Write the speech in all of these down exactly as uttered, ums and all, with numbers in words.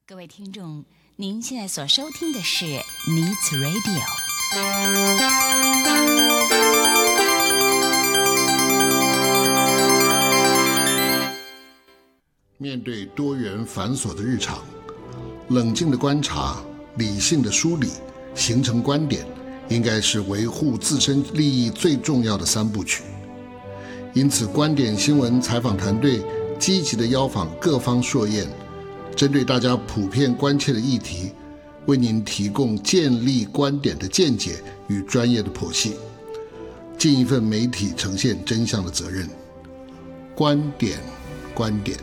各位听众，您现在所收听的是 Needs Radio。 面对多元繁琐的日常，冷静的观察，理性的梳理，形成观点，应该是维护自身利益最重要的三部曲。因此，观点新闻采访团队积极地邀访各方硕彦，针对大家普遍关切的议题，为您提供建立观点的见解与专业的剖析，尽一份媒体呈现真相的责任。观点，观点。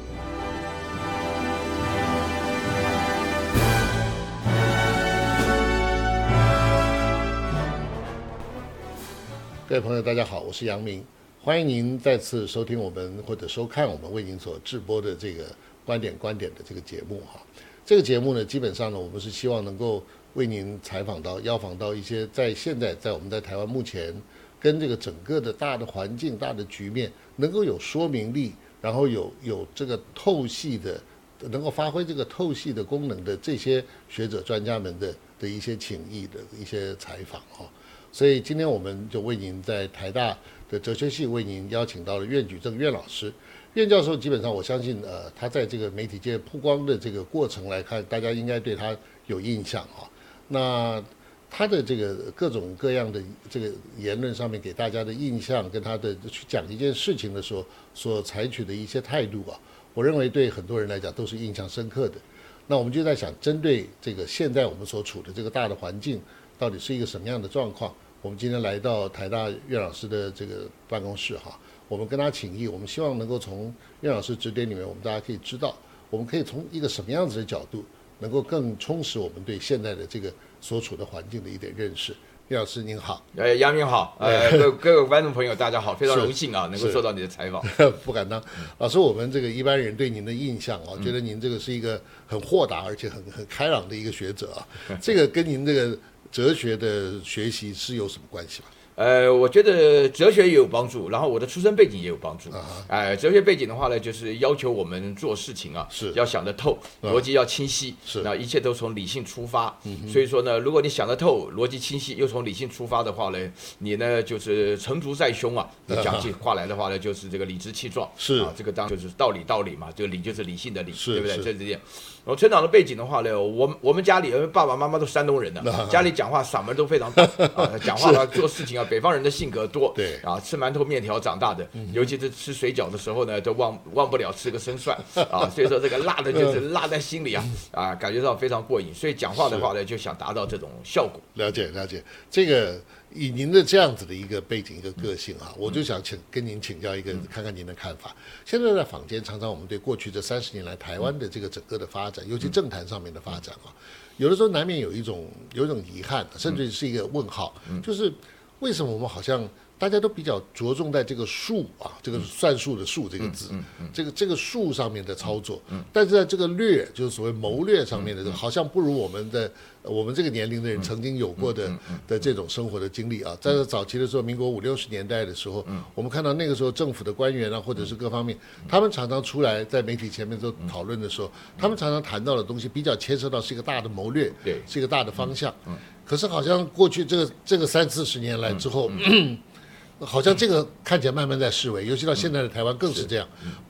各位朋友，大家好，我是杨明，欢迎您再次收听我们或者收看我们为您所制播的这个观点观点的这个节目哈。这个节目呢，基本上呢，我们是希望能够为您采访到、邀访到一些在现在在我们在台湾目前跟这个整个的大的环境、大的局面能够有说明力，然后有有这个透析的，能够发挥这个透析的功能的这些学者专家们的的一些请益的一些采访哈。所以今天我们就为您在台大的哲学系为您邀请到了苑举正苑老师。苑教授基本上我相信，呃，他在这个媒体界曝光的这个过程来看，大家应该对他有印象啊。那他的这个各种各样的这个言论上面给大家的印象，跟他的去讲一件事情的时候所采取的一些态度啊，我认为对很多人来讲都是印象深刻的。那我们就在想，针对这个现在我们所处的这个大的环境，到底是一个什么样的状况？我们今天来到台大苑老师的这个办公室哈，我们跟他请益，我们希望能够从苑老师指点里面，我们大家可以知道，我们可以从一个什么样子的角度，能够更充实我们对现在的这个所处的环境的一点认识。苑老师您好。 呃，杨明好，呃，各各位观众朋友大家好，非常荣幸啊，能够受到你的采访。 不敢当，老师，我们这个一般人对您的印象啊，觉得您这个是一个很豁达而且很很开朗的一个学者啊，这个跟您这个哲学的学习是有什么关系吗？ 呃，我觉得哲学也有帮助，然后我的出身背景也有帮助。哎、呃，哲学背景的话呢，就是要求我们做事情啊， 是要想得透，逻辑要清晰， 是那一切都从理性出发。嗯、所以说呢，如果你想得透，逻辑清晰，又从理性出发的话呢，你呢就是成竹在胸啊。讲起话来的话呢，就是这个理直气壮。 是啊，这个当就是道理道理嘛，这个理就是理性的理， 是对不对？ 是这这点。然后成长的背景的话呢，我们我们家里爸爸妈妈都山东人的，家里讲话嗓门都非常大啊，讲话啊做事情啊，北方人的性格多， 对啊， 吃馒头面条长大的，尤其是吃水饺的时候呢，都忘忘不了吃个生蒜啊，所以说这个辣的就是辣在心里啊啊，感觉到非常过瘾，所以讲话的话呢，就想达到这种效果。 了解了解，这个以您的这样子的一个背景一个个性啊，我就想请跟您请教一个，看看您的看法。现在在坊间常常我们对过去这三十年来台湾的这个整个的发展，尤其政坛上面的发展啊，有的时候难免有一种有一种遗憾，甚至是一个问号，就是为什么我们好像大家都比较着重在这个术啊，这个算术的术这个字，这个这个术上面的操作，但是在这个略，就是所谓谋略上面的，好像不如我们的我们这个年龄的人曾经有过的的这种生活的经历啊。在早期的时候，民国五六十年代的时候，我们看到那个时候政府的官员啊，或者是各方面，他们常常出来在媒体前面做讨论的时候，他们常常谈到的东西比较牵涉到是一个大的谋略， 对， 是一个大的方向。可是好像过去这个这个三四十年来之后，嗯、好像这个看起来慢慢在式微，尤其到现在的台湾更是这样。